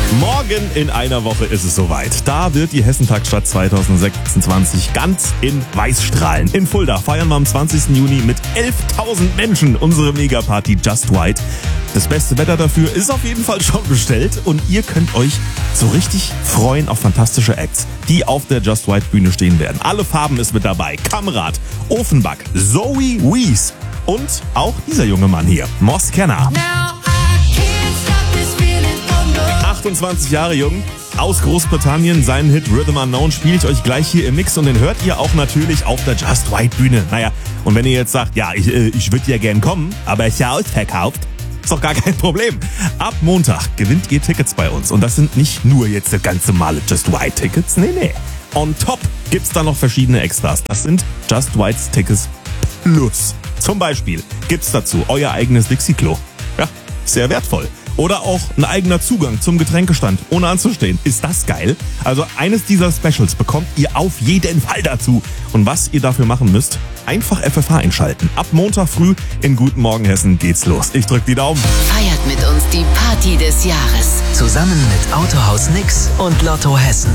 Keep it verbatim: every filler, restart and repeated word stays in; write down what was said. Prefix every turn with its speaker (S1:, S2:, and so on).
S1: Morgen in einer Woche ist es soweit. Da wird die Hessentagsstadt zwanzig sechsundzwanzig ganz in Weiß strahlen. In Fulda feiern wir am zwanzigsten Juni mit elftausend Menschen unsere Megaparty Just White. Das beste Wetter dafür ist auf jeden Fall schon bestellt und ihr könnt euch so richtig freuen auf fantastische Acts, die auf der Just White Bühne stehen werden. Alle Farben ist mit dabei. Kamrat, Ofenback, Zoe Wees und auch dieser junge Mann hier, Moss Kenner. achtundzwanzig Jahre jung, aus Großbritannien, seinen Hit Rhythm Unknown spiele ich euch gleich hier im Mix und den hört ihr auch natürlich auf der Just White Bühne. Naja, und wenn ihr jetzt sagt, ja, ich, äh, ich würde ja gern kommen, aber ist ja ausverkauft, ist doch gar kein Problem. Ab Montag gewinnt ihr Tickets bei uns und das sind nicht nur jetzt das ganz normale Just White Tickets, nee, nee. On top gibt's da noch verschiedene Extras. Das sind Just Whites Tickets Plus. Zum Beispiel gibt's dazu euer eigenes Dixie-Klo. Ja, sehr wertvoll. Oder auch ein eigener Zugang zum Getränkestand, ohne anzustehen. Ist das geil? Also eines dieser Specials bekommt ihr auf jeden Fall dazu. Und was ihr dafür machen müsst, einfach F F H einschalten. Ab Montag früh in Guten Morgen Hessen geht's los. Ich drück die Daumen.
S2: Feiert mit uns die Party des Jahres.
S3: Zusammen mit Autohaus Nix und Lotto Hessen.